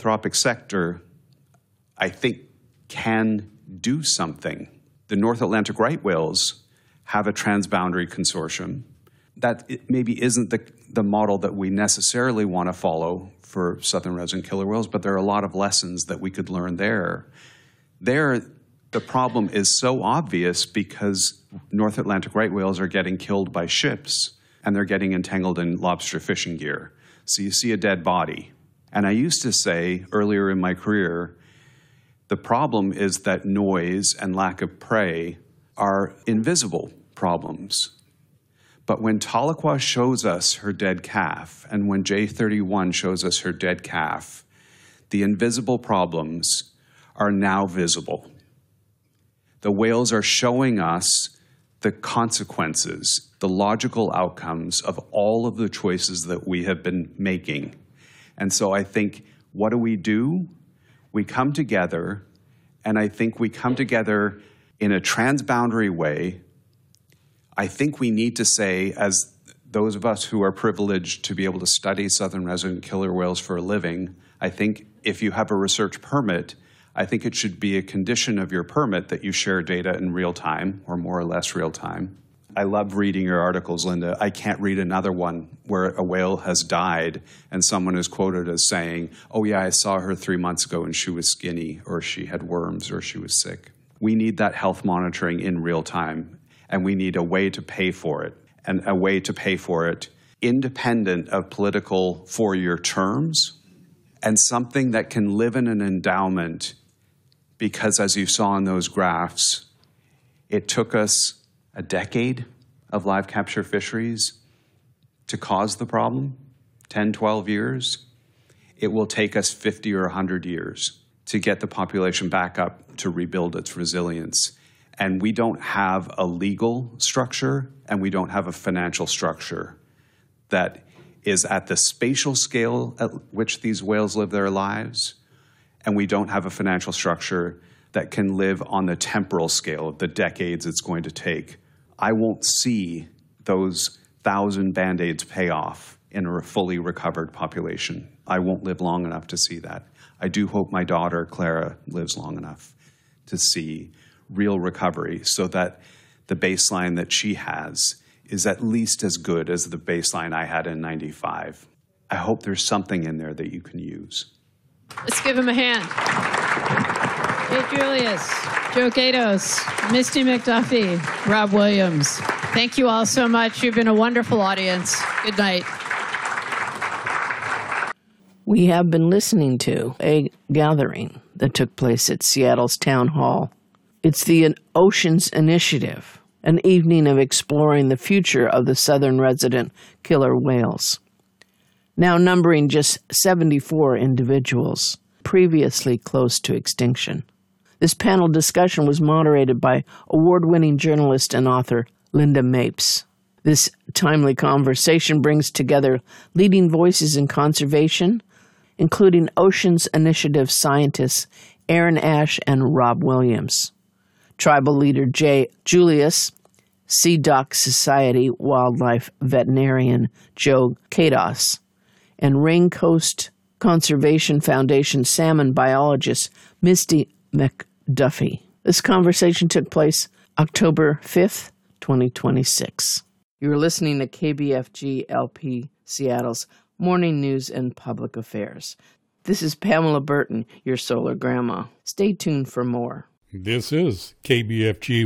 philanthropic sector, I think, can do something. The North Atlantic right whales have a transboundary consortium. That maybe isn't the model that we necessarily want to follow for southern resident killer whales, but there are a lot of lessons that we could learn there. There, the problem is so obvious because North Atlantic right whales are getting killed by ships and they're getting entangled in lobster fishing gear. So you see a dead body. And I used to say earlier in my career, the problem is that noise and lack of prey are invisible problems. But when Tahlequah shows us her dead calf, and when J31 shows us her dead calf, the invisible problems are now visible. The whales are showing us the consequences, the logical outcomes of all of the choices that we have been making. And so I think, what do? We come together, and I think we come together in a transboundary way. I think we need to say, as those of us who are privileged to be able to study southern resident killer whales for a living, I think if you have a research permit, I think it should be a condition of your permit that you share data in real time, or more or less real time. I love reading your articles, Linda. I can't read another one where a whale has died and someone is quoted as saying, oh yeah, I saw her 3 months ago and she was skinny, or she had worms, or she was sick. We need that health monitoring in real time, and we need a way to pay for it, and a way to pay for it independent of political four-year terms, and something that can live in an endowment, because as you saw in those graphs, it took us a decade of live capture fisheries to cause the problem, 10, 12 years. It will take us 50 or 100 years to get the population back up to rebuild its resilience. And we don't have a legal structure, and we don't have a financial structure that is at the spatial scale at which these whales live their lives, and we don't have a financial structure that can live on the temporal scale of the decades it's going to take. I won't see those 1,000 Band-Aids pay off in a fully recovered population. I won't live long enough to see that. I do hope my daughter, Clara, lives long enough to see real recovery so that the baseline that she has is at least as good as the baseline I had in '95. I hope there's something in there that you can use. Let's give him a hand. Hey, Julius, Joe Gatos, Misty McDuffie, Rob Williams. Thank you all so much. You've been a wonderful audience. Good night. We have been listening to a gathering that took place at Seattle's Town Hall. It's the Oceans Initiative, an evening of exploring the future of the southern resident killer whales. Now numbering just 74 individuals, previously close to extinction. This panel discussion was moderated by award-winning journalist and author Linda Mapes. This timely conversation brings together leading voices in conservation, including Oceans Initiative scientists Aaron Ash and Rob Williams, tribal leader Jay Julius, Sea Doc Society wildlife veterinarian Joe Kados, and Rain Coast Conservation Foundation salmon biologist Misty McDuffie. This conversation took place October 5th, 2026. You're listening to KBFG LP Seattle's Morning News and Public Affairs. This is Pamela Burton, your solar grandma. Stay tuned for more. This is KBFG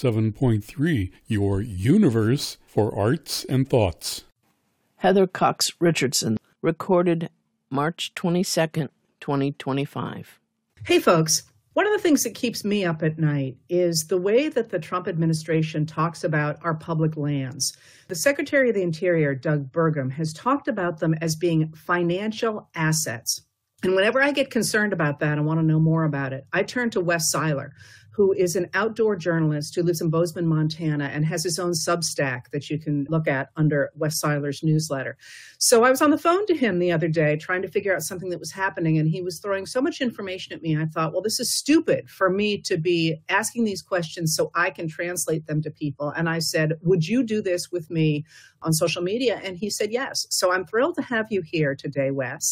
107.3, your universe for arts and thoughts. Heather Cox Richardson, recorded March 22nd, 2025. Hey, folks. One of the things that keeps me up at night is the way that the Trump administration talks about our public lands. The Secretary of the Interior, Doug Burgum, has talked about them as being financial assets. And whenever I get concerned about that and want to know more about it, I turn to Wes Seiler, who is an outdoor journalist who lives in Bozeman, Montana, and has his own Substack that you can look at under Wes Seiler's newsletter. So I was on the phone to him the other day trying to figure out something that was happening, and he was throwing so much information at me. I thought, well, this is stupid for me to be asking these questions so I can translate them to people. And I said, would you do this with me on social media? And he said, yes. So I'm thrilled to have you here today, Wes.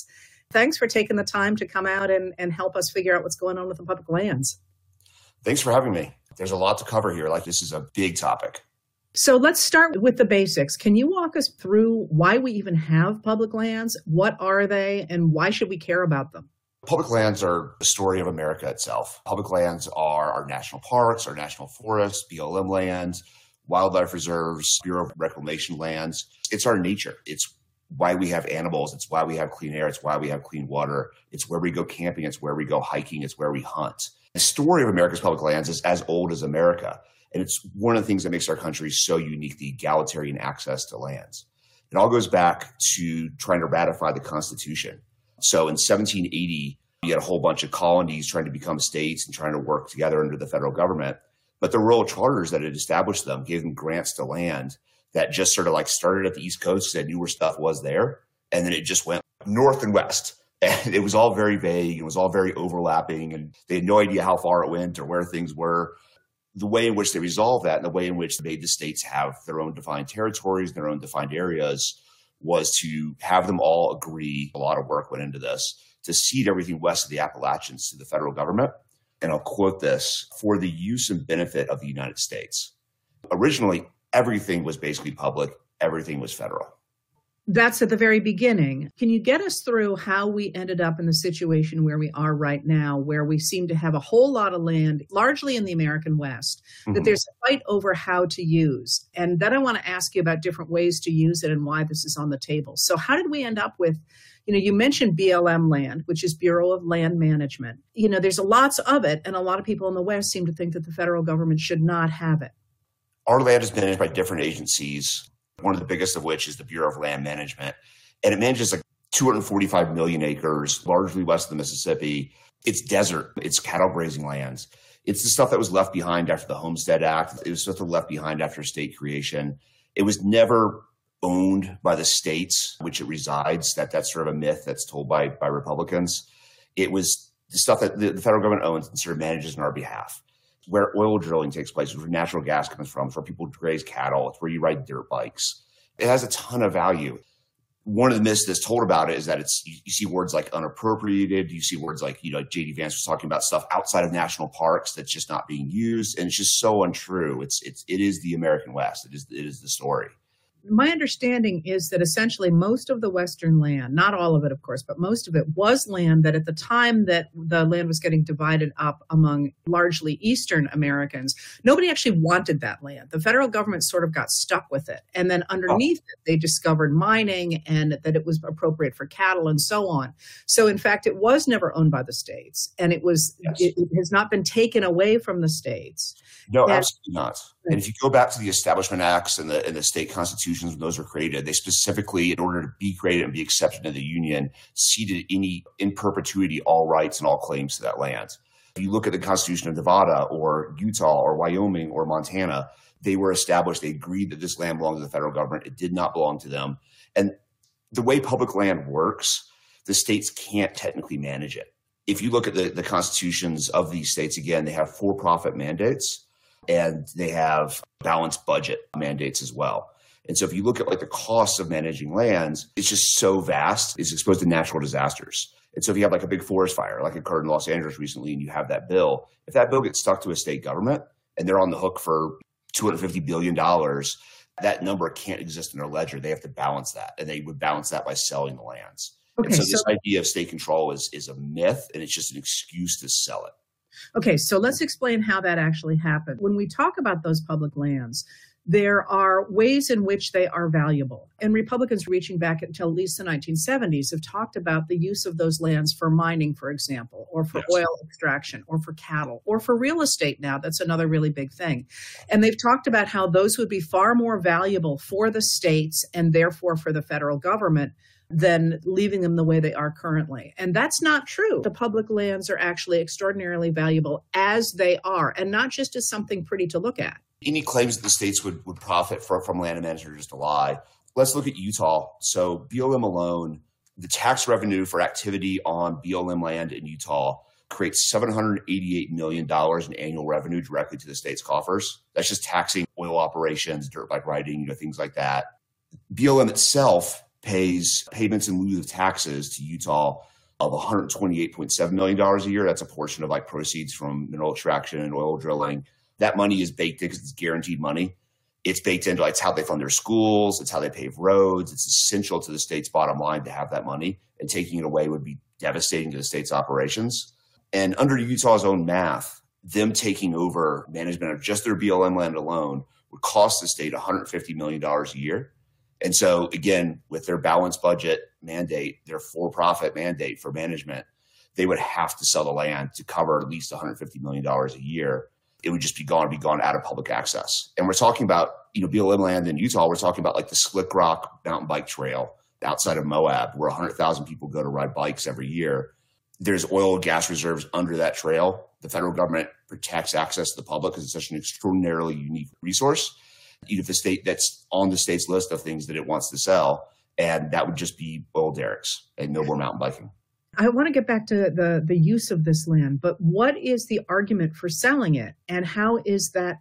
Thanks for taking the time to come out and help us figure out what's going on with the public lands. Thanks for having me. There's a lot to cover here. This is a big topic. So let's start with the basics. Can you walk us through why we even have public lands? What are they, and why should we care about them? Public lands are the story of America itself. Public lands are our national parks, our national forests, BLM lands, wildlife reserves, Bureau of Reclamation lands. It's our nature. It's why we have animals. It's why we have clean air. It's why we have clean water. It's where we go camping. It's where we go hiking. It's where we hunt. The story of America's public lands is as old as America. And it's one of the things that makes our country so unique, the egalitarian access to lands. It all goes back to trying to ratify the Constitution. So in 1780, you had a whole bunch of colonies trying to become states and trying to work together under the federal government. But the royal charters that had established them gave them grants to land that just sort of started at the East Coast and knew where stuff was there. And then it just went north and west. And it was all very vague. It was all very overlapping. And they had no idea how far it went or where things were. The way in which they resolved that and the way in which they made the states have their own defined territories, their own defined areas, was to have them all agree. A lot of work went into this to cede everything west of the Appalachians to the federal government. And I'll quote this: for the use and benefit of the United States. Originally, everything was basically public. Everything was federal. That's at the very beginning. Can you get us through how we ended up in the situation where we are right now, where we seem to have a whole lot of land, largely in the American West, that there's a fight over how to use? And then I want to ask you about different ways to use it and why this is on the table. So how did we end up with, you mentioned BLM land, which is Bureau of Land Management. There's lots of it, and a lot of people in the West seem to think that the federal government should not have it. Our land is managed by different agencies, one of the biggest of which is the Bureau of Land Management. And it manages 245 million acres, largely west of the Mississippi. It's desert. It's cattle grazing lands. It's the stuff that was left behind after the Homestead Act. It was stuff that was left behind after state creation. It was never owned by the states, which it resides. That's sort of a myth that's told by Republicans. It was the stuff that the federal government owns and sort of manages on our behalf. Where oil drilling takes place, where natural gas comes from, it's where people graze cattle, it's where you ride dirt bikes. It has a ton of value. One of the myths that's told about it is that you see words like unappropriated, you see words like, J.D. Vance was talking about stuff outside of national parks that's just not being used, and it's just so untrue. It is the American West. It is the story. My understanding is that essentially most of the Western land, not all of it, of course, but most of it was land that at the time that the land was getting divided up among largely Eastern Americans, nobody actually wanted that land. The federal government sort of got stuck with it. And then underneath it, they discovered mining and that it was appropriate for cattle and so on. So in fact, it was never owned by the states, and it has not been taken away from the states. No, absolutely not. And if you go back to the Establishment Acts and the state constitutions when those were created, they specifically, in order to be created and be accepted into the Union, ceded in perpetuity all rights and all claims to that land. If you look at the Constitution of Nevada or Utah or Wyoming or Montana, they were established. They agreed that this land belonged to the federal government. It did not belong to them. And the way public land works, the states can't technically manage it. If you look at the constitutions of these states, again, they have for-profit mandates. And they have balanced budget mandates as well. And so if you look at the costs of managing lands, it's just so vast. It's exposed to natural disasters. And so if you have a big forest fire, like occurred in Los Angeles recently, and you have that bill, if that bill gets stuck to a state government and they're on the hook for $250 billion, that number can't exist in their ledger. They have to balance that. And they would balance that by selling the lands. Okay, and so this idea of state control is a myth, and it's just an excuse to sell it. Okay, so let's explain how that actually happened. When we talk about those public lands, there are ways in which they are valuable. And Republicans reaching back until at least the 1970s have talked about the use of those lands for mining, for example, or for oil extraction, or for cattle, or for real estate now. That's another really big thing. And they've talked about how those would be far more valuable for the states and therefore for the federal government than leaving them the way they are currently. And that's not true. The public lands are actually extraordinarily valuable as they are, and not just as something pretty to look at. Any claims that the states would profit from land management are just a lie. Let's look at Utah. So BLM alone, the tax revenue for activity on BLM land in Utah creates $788 million in annual revenue directly to the state's coffers. That's just taxing oil operations, dirt bike riding, things like that. BLM itself pays payments in lieu of taxes to Utah of $128.7 million a year. That's a portion of like proceeds from mineral extraction and oil drilling. That money is baked in because it's guaranteed money. It's baked into it's how they fund their schools. It's how they pave roads. It's essential to the state's bottom line to have that money, and taking it away would be devastating to the state's operations. And under Utah's own math, them taking over management of just their BLM land alone would cost the state $150 million a year. And so, again, with their balanced budget mandate, their for-profit mandate for management, they would have to sell the land to cover at least $150 million a year. It would just be gone out of public access. And we're talking about, BLM land in Utah. We're talking about like the Slick Rock mountain bike trail outside of Moab, where 100,000 people go to ride bikes every year. There's oil and gas reserves under that trail. The federal government protects access to the public because it's such an extraordinarily unique resource. If the state that's on the state's list of things that it wants to sell, and that would just be oil derricks and no more mountain biking. I want to get back to the use of this land, but what is the argument for selling it? And how is that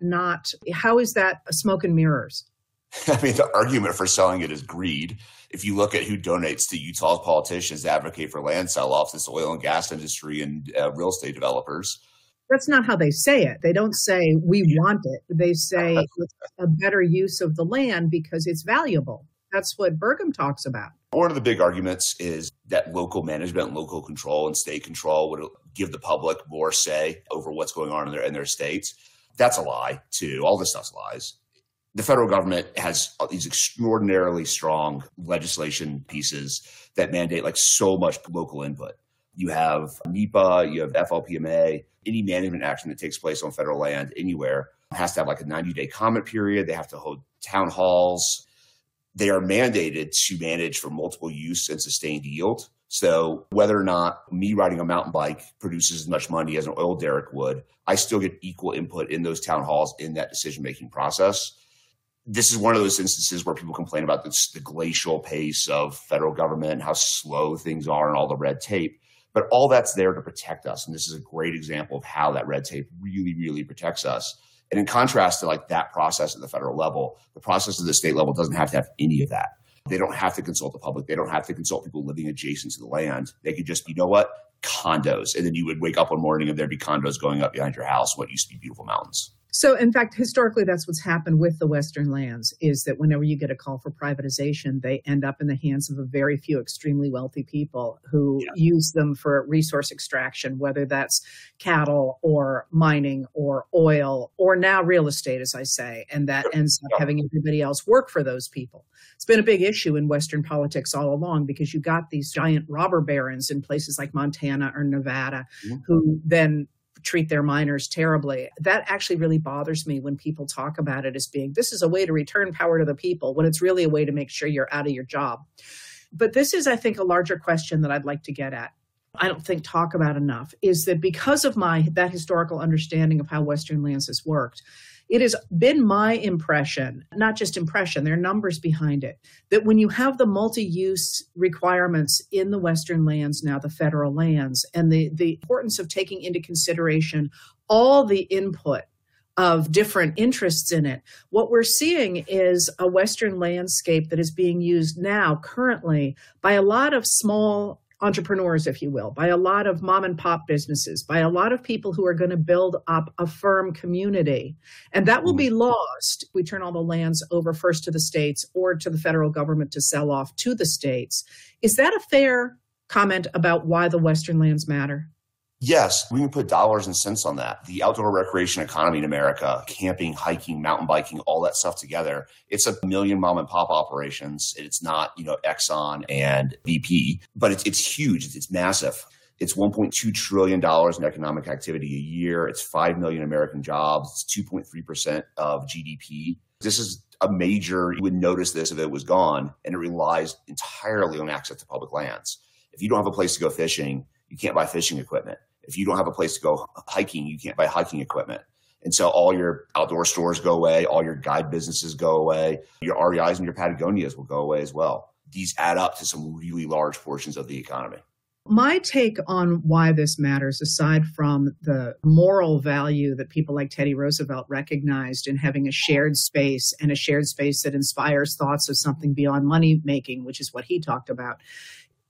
smoke and mirrors? I mean, the argument for selling it is greed. If you look at who donates to Utah's politicians to advocate for land sell-offs, it's the oil and gas industry and real estate developers. That's not how they say it. They don't say, we want it. They say it's a better use of the land because it's valuable. That's what Burgum talks about. One of the big arguments is that local management, local control, and state control would give the public more say over what's going on in their states. That's a lie, too. All this stuff's lies. The federal government has these extraordinarily strong legislation pieces that mandate like so much local input. You have NEPA, you have FLPMA, any management action that takes place on federal land anywhere has to have like a 90-day comment period. They have to hold town halls. They are mandated to manage for multiple use and sustained yield. So whether or not me riding a mountain bike produces as much money as an oil derrick would, I still get equal input in those town halls in that decision-making process. This is one of those instances where people complain about the glacial pace of federal government and how slow things are and all the red tape. But all that's there to protect us. And this is a great example of how that red tape really, really protects us. And in contrast to like that process at the federal level, the process at the state level doesn't have to have any of that. They don't have to consult the public. They don't have to consult people living adjacent to the land. They could just, condos. And then you would wake up one morning and there'd be condos going up behind your house, what used to be beautiful mountains. So, in fact, historically, that's what's happened with the Western lands, is that whenever you get a call for privatization, they end up in the hands of a very few extremely wealthy people who use them for resource extraction, whether that's cattle or mining or oil or now real estate, as I say, and that ends up having everybody else work for those people. It's been a big issue in Western politics all along because you got these giant robber barons in places like Montana or Nevada who then treat their miners terribly. That actually really bothers me when people talk about it as being, this is a way to return power to the people, when it's really a way to make sure you're out of your job. But this is, I think, a larger question that I'd like to get at. I don't think talk about enough, is that because of that historical understanding of how Western lands has worked, it has been my impression, not just impression, there are numbers behind it, that when you have the multi-use requirements in the Western lands now, the federal lands, and the importance of taking into consideration all the input of different interests in it, what we're seeing is a Western landscape that is being used now currently by a lot of small entrepreneurs, if you will, by a lot of mom and pop businesses, by a lot of people who are going to build up a firm community. And that will be lost if we turn all the lands over first to the states or to the federal government to sell off to the states. Is that a fair comment about why the Western lands matter? Yes, we can put dollars and cents on that. The outdoor recreation economy in America, camping, hiking, mountain biking, all that stuff together, it's a million mom and pop operations. It's not, Exxon and BP, but it's huge. It's massive. It's $1.2 trillion in economic activity a year. It's 5 million American jobs. It's 2.3% of GDP. This is a major, you would notice this if it was gone, and it relies entirely on access to public lands. If you don't have a place to go fishing, you can't buy fishing equipment. If you don't have a place to go hiking, you can't buy hiking equipment. And so all your outdoor stores go away, all your guide businesses go away, your REIs and your Patagonias will go away as well. These add up to some really large portions of the economy. My take on why this matters, aside from the moral value that people like Teddy Roosevelt recognized in having a shared space and a shared space that inspires thoughts of something beyond money making, which is what he talked about,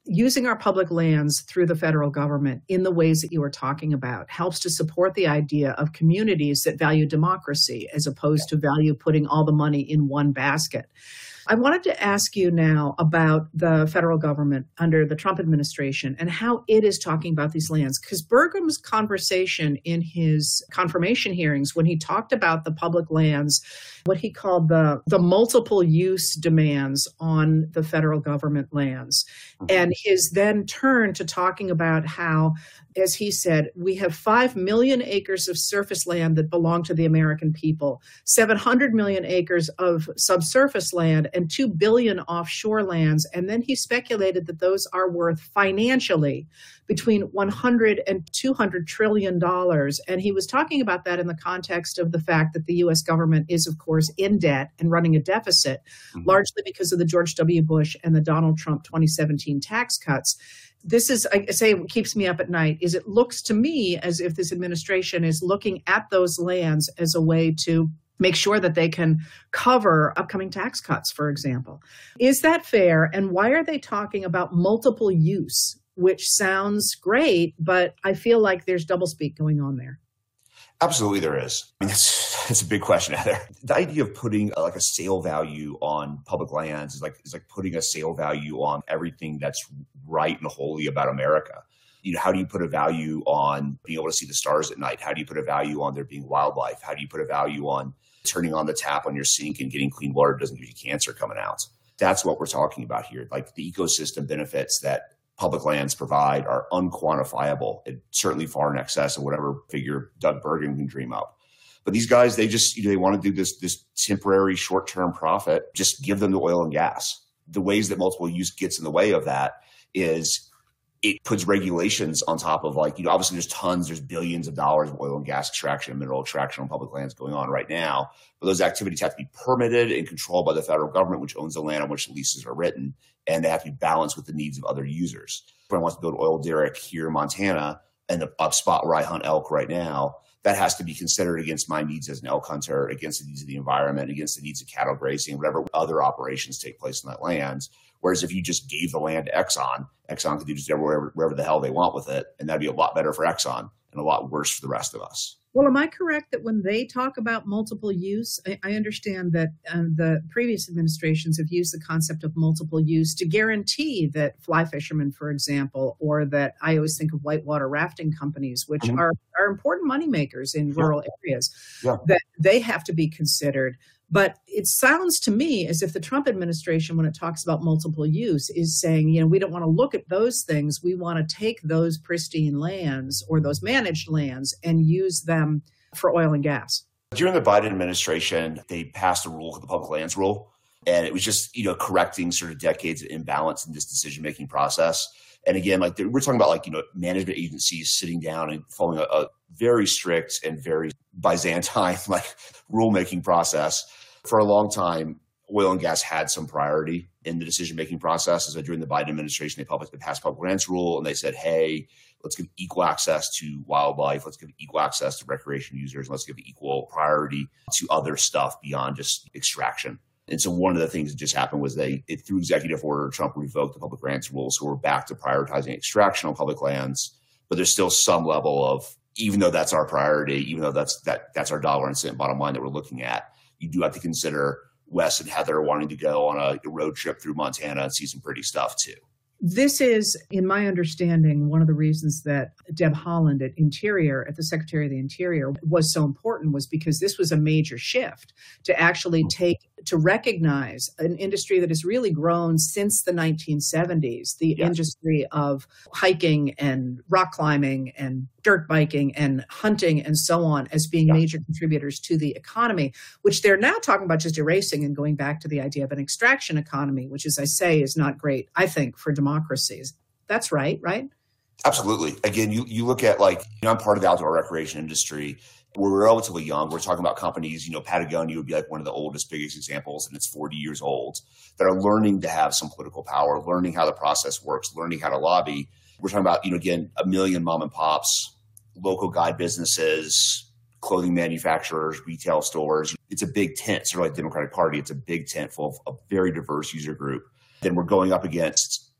using our public lands through the federal government in the ways that you were talking about helps to support the idea of communities that value democracy as opposed to value putting all the money in one basket. I wanted to ask you now about the federal government under the Trump administration and how it is talking about these lands. Because Burgum's conversation in his confirmation hearings, when he talked about the public lands, what he called the multiple use demands on the federal government lands, and his then turn to talking about how, as he said, we have 5 million acres of surface land that belong to the American people, 700 million acres of subsurface land, and 2 billion offshore lands. And then he speculated that those are worth financially between 100 and 200 trillion dollars. And he was talking about that in the context of the fact that the U.S. government is, of course, in debt and running a deficit, largely because of the George W. Bush and the Donald Trump 2017 tax cuts. This is, I say, what keeps me up at night is it looks to me as if this administration is looking at those lands as a way to make sure that they can cover upcoming tax cuts, for example. Is that fair? And why are they talking about multiple use, which sounds great, but I feel like there's doublespeak going on there? Absolutely there is. I mean, that's a big question out there. The idea of putting like a sale value on public lands is like putting a sale value on everything that's right and holy about America. You know, how do you put a value on being able to see the stars at night? How do you put a value on there being wildlife? How do you put a value on turning on the tap on your sink and getting clean water that doesn't give you cancer coming out? That's what we're talking about here. Like the ecosystem benefits that public lands provide are unquantifiable and certainly far in excess of whatever figure Doug Burgum can dream up. But these guys, they want to do this temporary short-term profit. Just give them the oil and gas. The ways that multiple use gets in the way of that is it puts regulations on top of obviously there's billions of dollars of oil and gas extraction and mineral extraction on public lands going on right now. But those activities have to be permitted and controlled by the federal government, which owns the land on which the leases are written. And they have to be balanced with the needs of other users. If I want to build an oil derrick here in Montana and the spot where I hunt elk right now, that has to be considered against my needs as an elk hunter, against the needs of the environment, against the needs of cattle grazing, whatever other operations take place on that land. Whereas if you just gave the land to Exxon could do just wherever the hell they want with it. And that'd be a lot better for Exxon and a lot worse for the rest of us. Well, am I correct that when they talk about multiple use, I understand that the previous administrations have used the concept of multiple use to guarantee that fly fishermen, for example, or that I always think of whitewater rafting companies, which are important moneymakers in rural areas, that they have to be considered. But it sounds to me as if the Trump administration, when it talks about multiple use, is saying, we don't want to look at those things. We want to take those pristine lands or those managed lands and use them for oil and gas. During the Biden administration, they passed a rule, the public lands rule, and it was just, correcting sort of decades of imbalance in this decision-making process. And again, we're talking about management agencies sitting down and following a very strict and very Byzantine rulemaking process. For a long time, oil and gas had some priority in the decision-making process. So during the Biden administration, they passed public lands rule, and they said, hey, let's give equal access to wildlife. Let's give equal access to recreation users. And let's give equal priority to other stuff beyond just extraction. And so one of the things that just happened was through executive order, Trump revoked the public lands rule. So we're back to prioritizing extraction on public lands. But there's still some level of, even though that's our priority, even though that's our dollar and cent bottom line that we're looking at, you do have to consider Wes and Heather wanting to go on a road trip through Montana and see some pretty stuff too. This is, in my understanding, one of the reasons that Deb Haaland at the Secretary of the Interior, was so important was because this was a major shift to actually to recognize an industry that has really grown since the 1970s, the industry of hiking and rock climbing and dirt biking and hunting and so on as being major contributors to the economy, which they're now talking about just erasing and going back to the idea of an extraction economy, which, as I say, is not great, I think, for democracies. That's right? Absolutely. Again, you look at I'm part of the outdoor recreation industry. We're relatively young. We're talking about companies, Patagonia would be one of the oldest, biggest examples, and it's 40 years old, that are learning to have some political power, learning how the process works, learning how to lobby. We're talking about, again, 1 million mom and pops, local guide businesses, clothing manufacturers, retail stores. It's a big tent, sort of like the Democratic Party. It's a big tent full of a very diverse user group. Then we're going up against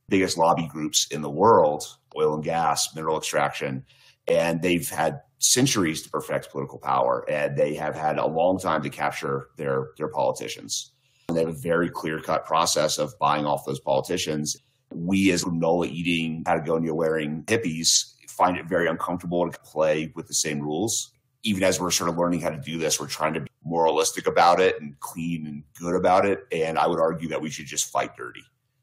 biggest lobby groups in the world, oil and gas, mineral extraction, and they've had centuries to perfect political power, and they have had a long time to capture their politicians. And they have a very clear-cut process of buying off those politicians. We, as granola-eating, Patagonia-wearing hippies, find it very uncomfortable to play with the same rules. Even as we're sort of learning how to do this, we're trying to be moralistic about it and clean and good about it. And I would argue that we should just fight dirty.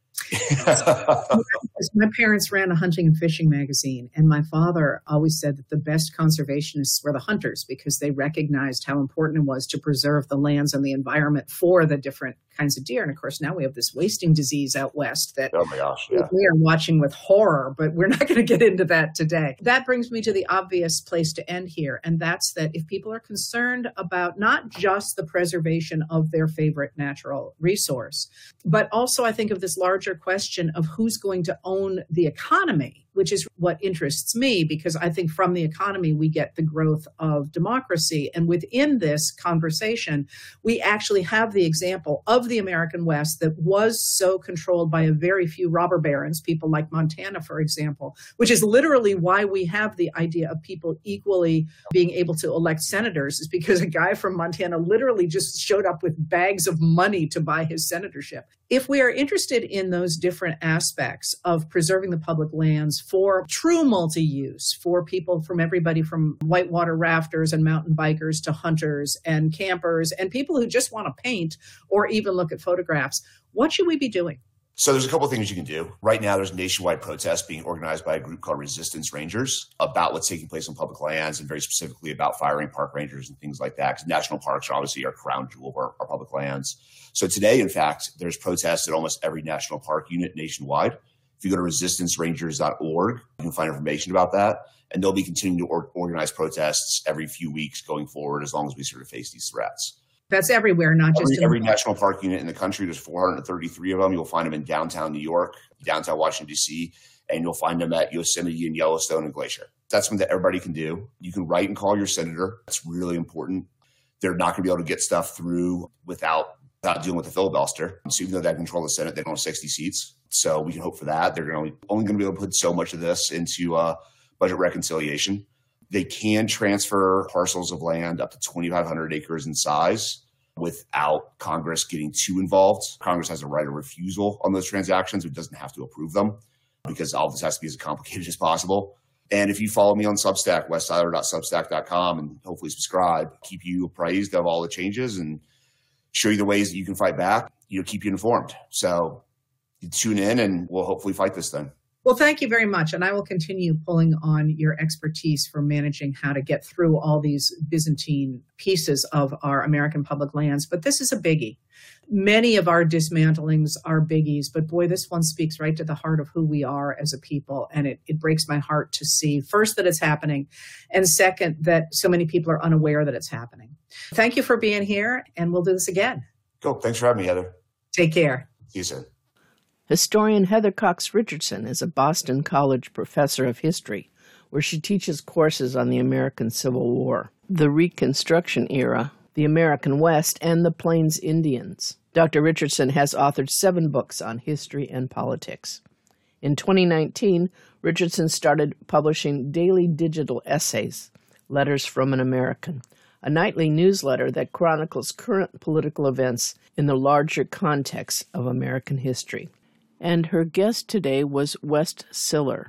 My parents ran a hunting and fishing magazine, and my father always said that the best conservationists were the hunters because they recognized how important it was to preserve the lands and the environment for the different kinds of deer. And of course, now we have this wasting disease out west that oh my gosh, yeah. we are watching with horror, but we're not going to get into that today. That brings me to the obvious place to end here, and that's that if people are concerned about not just the preservation of their favorite natural resource, but also I think of this larger question of who's going to own the economy, which is what interests me, because I think from the economy, we get the growth of democracy. And within this conversation, we actually have the example of the American West that was so controlled by a very few robber barons, people like Montana, for example, which is literally why we have the idea of people equally being able to elect senators, is because a guy from Montana literally just showed up with bags of money to buy his senatorship. If we are interested in those different aspects of preserving the public lands for true multi-use, for people from everybody from whitewater rafters and mountain bikers to hunters and campers and people who just want to paint or even look at photographs, what should we be doing? So there's a couple of things you can do. Right now, there's nationwide protests being organized by a group called Resistance Rangers about what's taking place on public lands, and very specifically about firing park rangers and things like that, because national parks are obviously our crown jewel of our public lands. So today, in fact, there's protests at almost every national park unit nationwide. If you go to resistancerangers.org, you can find information about that. And they'll be continuing to organize protests every few weeks going forward as long as we sort of face these threats. That's everywhere, not just in every national park unit in the country. There's 433 of them. You'll find them in downtown New York, downtown Washington, D.C., and you'll find them at Yosemite and Yellowstone and Glacier. That's something that everybody can do. You can write and call your senator. That's really important. They're not going to be able to get stuff through without dealing with the filibuster. So even though they control the Senate, they don't have 60 seats. So we can hope for that. They're only going to be able to put so much of this into budget reconciliation. They can transfer parcels of land up to 2,500 acres in size without Congress getting too involved. Congress has a right of refusal on those transactions. It doesn't have to approve them because all this has to be as complicated as possible. And if you follow me on Substack, westseiler.substack.com, and hopefully subscribe, keep you appraised of all the changes and show you the ways that you can fight back, keep you informed. So you tune in and we'll hopefully fight this thing. Well, thank you very much. And I will continue pulling on your expertise for managing how to get through all these Byzantine pieces of our American public lands. But this is a biggie. Many of our dismantlings are biggies, but boy, this one speaks right to the heart of who we are as a people. And it breaks my heart to see, first, that it's happening, and second, that so many people are unaware that it's happening. Thank you for being here, and we'll do this again. Cool. Thanks for having me, Heather. Take care. See you soon. Historian Heather Cox Richardson is a Boston College professor of history, where she teaches courses on the American Civil War, the Reconstruction era, the American West, and the Plains Indians. Dr. Richardson has authored 7 books on history and politics. In 2019, Richardson started publishing daily digital essays, Letters from an American, a nightly newsletter that chronicles current political events in the larger context of American history. And her guest today was Wes Siller.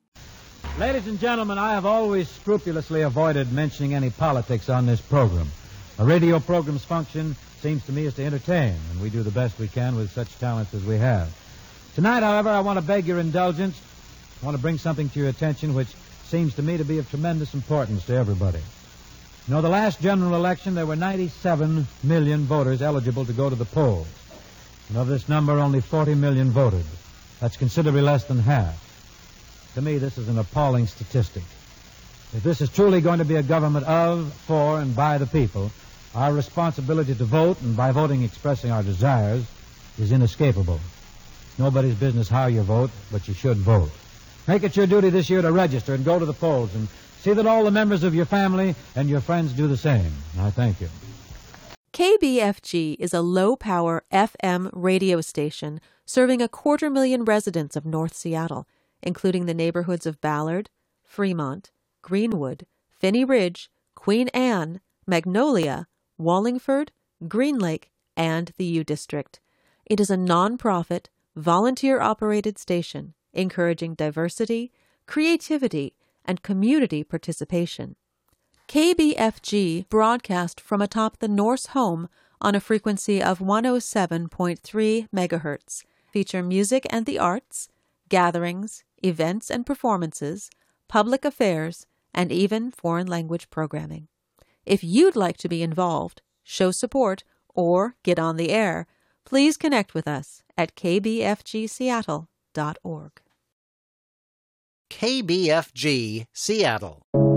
Ladies and gentlemen, I have always scrupulously avoided mentioning any politics on this program. A radio program's function, seems to me, is to entertain, and we do the best we can with such talents as we have. Tonight, however, I want to beg your indulgence. I want to bring something to your attention which seems to me to be of tremendous importance to everybody. You know, the last general election, there were 97 million voters eligible to go to the polls. And of this number, only 40 million voted. That's considerably less than half. To me, this is an appalling statistic. If this is truly going to be a government of, for, and by the people, our responsibility to vote, and by voting expressing our desires, is inescapable. Nobody's business how you vote, but you should vote. Make it your duty this year to register and go to the polls, and see that all the members of your family and your friends do the same. I thank you. KBFG is a low-power FM radio station serving 250,000 residents of North Seattle, including the neighborhoods of Ballard, Fremont, Greenwood, Phinney Ridge, Queen Anne, Magnolia, Wallingford, Green Lake, and the U District. It is a non-profit, volunteer-operated station encouraging diversity, creativity, and community participation. KBFG broadcast from atop the Norse Home on a frequency of 107.3 megahertz, feature music and the arts, gatherings, events and performances, public affairs, and even foreign language programming. If you'd like to be involved, show support, or get on the air, please connect with us at kbfgseattle.org. KBFG Seattle.